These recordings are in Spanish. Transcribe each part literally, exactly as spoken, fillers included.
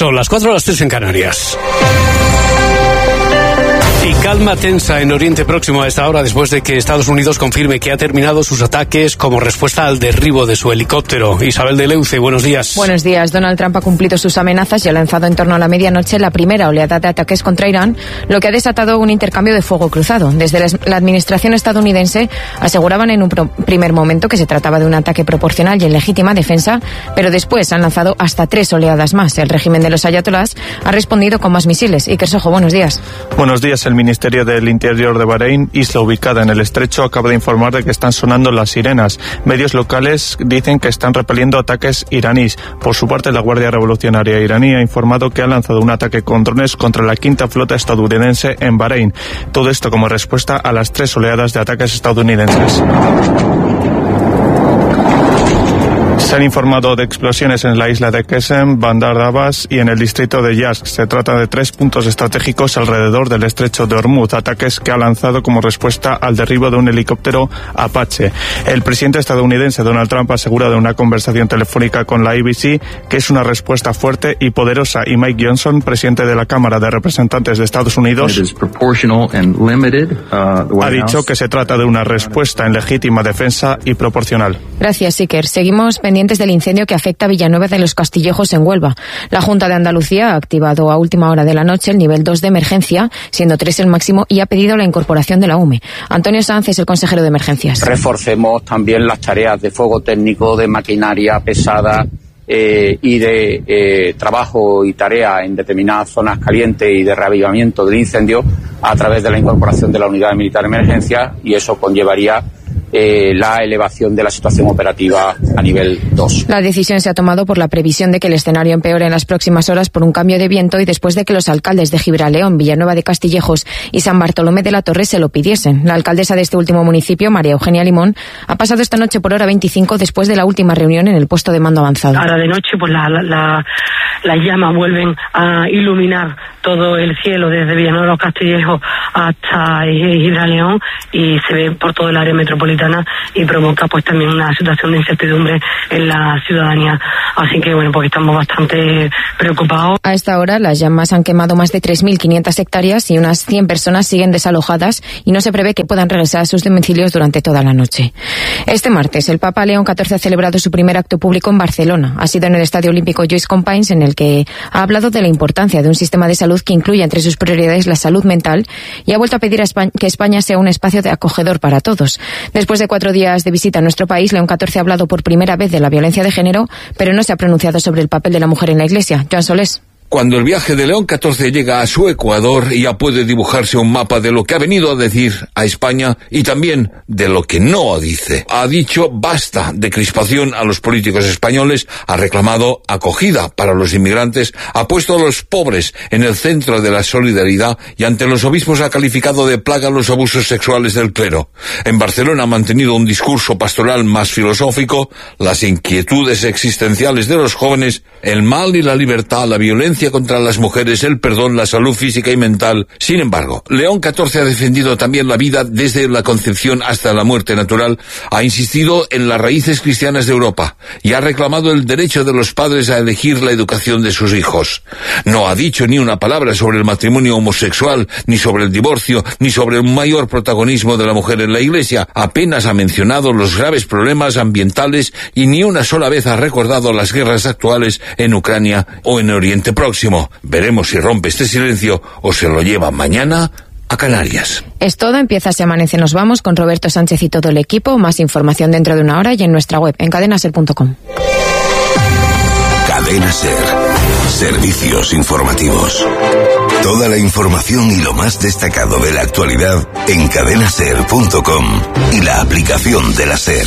Son las cuatro, las tres en Canarias. Y calma tensa en Oriente Próximo a esta hora después de que Estados Unidos confirme que ha terminado sus ataques como respuesta al derribo de su helicóptero. Isabel de Leuce, buenos días. Buenos días. Donald Trump ha cumplido sus amenazas y ha lanzado en torno a la medianoche la primera oleada de ataques contra Irán, lo que ha desatado un intercambio de fuego cruzado. Desde la administración estadounidense aseguraban en un primer momento que se trataba de un ataque proporcional y en legítima defensa, pero después han lanzado hasta tres oleadas más. El régimen de los ayatolás ha respondido con más misiles. Iker Sojo, buenos días. Buenos días. El Ministerio del Interior de Bahrein, isla ubicada en el estrecho, acaba de informar de que están sonando las sirenas. Medios locales dicen que están repeliendo ataques iraníes. Por su parte, la Guardia Revolucionaria iraní ha informado que ha lanzado un ataque con drones contra la quinta flota estadounidense en Bahrein. Todo esto como respuesta a las tres oleadas de ataques estadounidenses. Se han informado de explosiones en la isla de Qesem, Bandar Abbas y en el distrito de Yazd. Se trata de tres puntos estratégicos alrededor del estrecho de Hormuz, ataques que ha lanzado como respuesta al derribo de un helicóptero Apache. El presidente estadounidense Donald Trump ha asegurado en una conversación telefónica con la A B C que es una respuesta fuerte y poderosa, y Mike Johnson, presidente de la Cámara de Representantes de Estados Unidos, ha dicho que se trata de una respuesta en legítima defensa y proporcional. Gracias, Iker. Seguimos pendientes del incendio que afecta a Villanueva de los Castillejos en Huelva. La Junta de Andalucía ha activado a última hora de la noche el nivel dos de emergencia, siendo tres el máximo, y ha pedido la incorporación de la U M E. Antonio Sanz es el consejero de emergencias. Reforcemos también las tareas de fuego técnico, de maquinaria pesada eh, y de eh, trabajo y tarea en determinadas zonas calientes y de reavivamiento del incendio a través de la incorporación de la unidad militar de emergencia, y eso conllevaría Eh, la elevación de la situación operativa a nivel dos. La decisión se ha tomado por la previsión de que el escenario empeore en las próximas horas por un cambio de viento y después de que los alcaldes de Gibraleón, Villanueva de Castillejos y San Bartolomé de la Torre se lo pidiesen. La alcaldesa de este último municipio, María Eugenia Limón, ha pasado esta noche por hora veinticinco después de la última reunión en el puesto de mando avanzado. Ahora de noche pues la, la, la, las llamas vuelven a iluminar todo el cielo desde Villanueva de los Castillejos hasta Gibraleón y se ve por todo el área metropolitana y provoca pues también una situación de incertidumbre en la ciudadanía. Así que bueno, pues estamos bastante preocupados. A esta hora las llamas han quemado más de tres mil quinientas hectáreas y unas cien personas siguen desalojadas y no se prevé que puedan regresar a sus domicilios durante toda la noche. Este martes el Papa León catorce ha celebrado su primer acto público en Barcelona. Ha sido en el Estadio Olímpico Lluís Companys, en el que ha hablado de la importancia de un sistema de salud que incluya entre sus prioridades la salud mental y ha vuelto a pedir a España, que España sea un espacio de acogedor para todos. Después de cuatro días de visita a nuestro país, León catorce ha hablado por primera vez de la violencia de género, pero no se ha pronunciado sobre el papel de la mujer en la Iglesia. Joan Solés. Cuando el viaje de León catorce llega a su Ecuador, ya puede dibujarse un mapa de lo que ha venido a decir a España y también de lo que no dice. Ha dicho basta de crispación a los políticos españoles, ha reclamado acogida para los inmigrantes, ha puesto a los pobres en el centro de la solidaridad y ante los obispos ha calificado de plaga los abusos sexuales del clero. En Barcelona ha mantenido un discurso pastoral más filosófico, las inquietudes existenciales de los jóvenes, el mal y la libertad, la violencia contra las mujeres, el perdón, la salud física y mental. Sin embargo, León catorce ha defendido también la vida desde la concepción hasta la muerte natural, ha insistido en las raíces cristianas de Europa y ha reclamado el derecho de los padres a elegir la educación de sus hijos. No ha dicho ni una palabra sobre el matrimonio homosexual, ni sobre el divorcio, ni sobre un mayor protagonismo de la mujer en la Iglesia. Apenas ha mencionado los graves problemas ambientales y ni una sola vez ha recordado las guerras actuales en Ucrania o en Oriente Próximo. Veremos si rompe este silencio o se lo lleva mañana a Canarias. Es todo, empieza Se Amanece, nos vamos con Roberto Sánchez y todo el equipo. Más información dentro de una hora y en nuestra web en cadena ser punto com. Cadena Ser. Servicios informativos. Toda la información y lo más destacado de la actualidad en cadena ser punto com y la aplicación de la SER.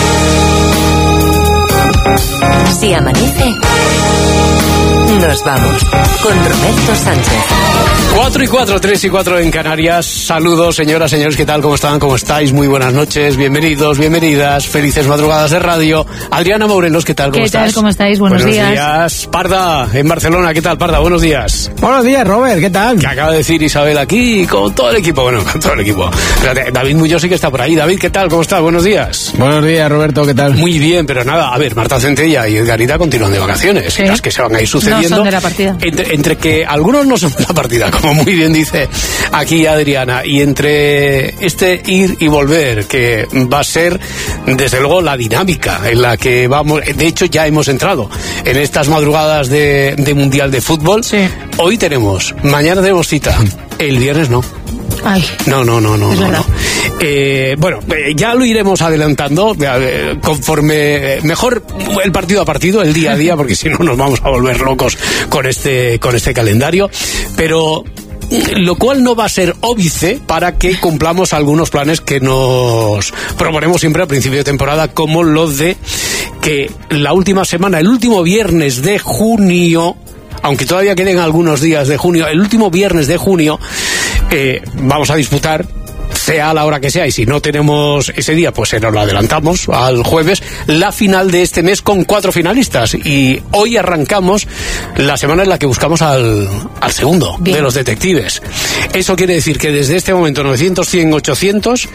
Si amanece, nos vamos con Roberto Sánchez. Cuatro y cuatro, tres y cuatro en Canarias. Saludos, señoras, señores, ¿qué tal? ¿Cómo están? ¿Cómo estáis? Muy buenas noches, bienvenidos, bienvenidas, felices madrugadas de radio. Adriana Morelos, ¿qué tal? ¿Cómo ¿Qué estás? tal? ¿Cómo estáis? Buenos, buenos días. días. Parda, en Barcelona, ¿qué tal, Parda? Buenos días. Buenos días, Robert, ¿qué tal? Que acaba de decir Isabel aquí con todo el equipo, bueno, con todo el equipo. Espérate, David Muñoz sí que está por ahí. David, ¿qué tal? ¿Cómo estás? Buenos días. Buenos días, Roberto, ¿qué tal? Muy bien, pero nada, a ver, Marta Centella y Edgarita continúan de vacaciones. ¿Sí? Las que se van a ir sucediendo. No pasando. Son de la partida. Entre, entre que algunos no son de la partida, como muy bien dice aquí Adriana, y entre este ir y volver, que va a ser, desde luego, la dinámica en la que vamos. De hecho, ya hemos entrado en estas madrugadas de, de Mundial de Fútbol. Sí. Hoy tenemos, mañana tenemos cita, el viernes no. Ay. No, no, no, no, Es no, verdad. no. Eh, bueno, eh, ya lo iremos adelantando eh, conforme, eh, mejor el partido a partido, el día a día, porque si no nos vamos a volver locos con este, con este calendario, pero lo cual no va a ser óbice para que cumplamos algunos planes que nos proponemos siempre a principio de temporada, como los de que la última semana, el último viernes de junio, aunque todavía queden algunos días de junio, el último viernes de junio eh, vamos a disputar, sea a la hora que sea, y si no tenemos ese día, pues se nos lo adelantamos al jueves, la final de este mes con cuatro finalistas. Y hoy arrancamos la semana en la que buscamos al, al segundo Bien. de los detectives. Eso quiere decir que desde este momento novecientos, cien, ochocientos,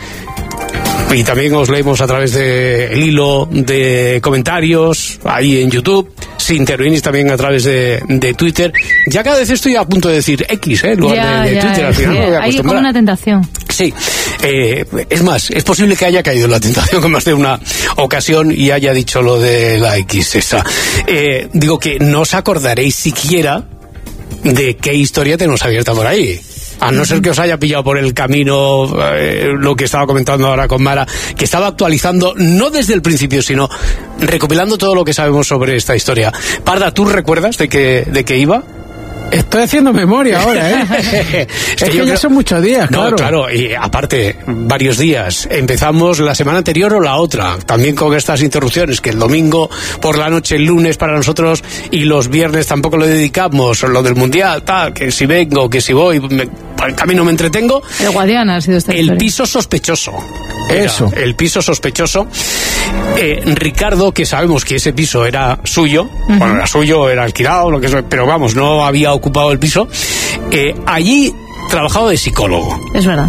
y también os leemos a través del hilo de comentarios ahí en YouTube, si intervenís también a través de, de Twitter. Ya cada vez estoy a punto de decir X, ¿eh? En lugar ya, de, de ya, Twitter, al final. Sí, me voy a hay acostumbrar. como una tentación. Sí, eh, es más, es posible que haya caído en la tentación con más de una ocasión y haya dicho lo de la X esa. Eh, digo que no os acordaréis siquiera de qué historia tenemos abierta por ahí. A no ser que os haya pillado por el camino eh, lo que estaba comentando ahora con Mara, que estaba actualizando, no desde el principio, sino recopilando todo lo que sabemos sobre esta historia. Parda, ¿tú recuerdas de qué, de qué iba? Estoy haciendo memoria ahora, ¿eh? es que, es que ya creo... son muchos días, claro. No, claro, y aparte, varios días. Empezamos la semana anterior o la otra, también con estas interrupciones, que el domingo por la noche, el lunes para nosotros, y los viernes tampoco lo dedicamos, lo del Mundial, tal, que si vengo, que si voy, me, por el camino me entretengo. El Guadiana ha sido esta El historia. piso sospechoso. Era Eso. El piso sospechoso. Eh, Ricardo, que sabemos que ese piso era suyo, uh-huh. bueno, era suyo, era alquilado, lo que sea, pero vamos, no había ocupado el piso. Eh, allí trabajaba de psicólogo. Es verdad.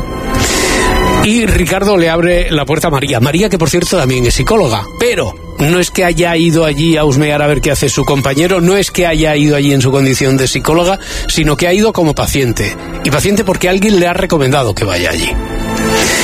Y Ricardo le abre la puerta a María. María, que por cierto también es psicóloga, pero no es que haya ido allí a husmear a ver qué hace su compañero, no es que haya ido allí en su condición de psicóloga, sino que ha ido como paciente. Y paciente porque alguien le ha recomendado que vaya allí.